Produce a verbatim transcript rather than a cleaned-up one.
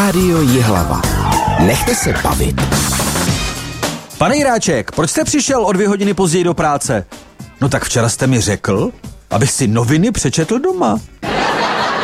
Rádio Jihlava. Nechte se bavit. Pane Jiráček, proč jste přišel o dvě hodiny později do práce? No tak včera jste mi řekl, abych si noviny přečetl doma.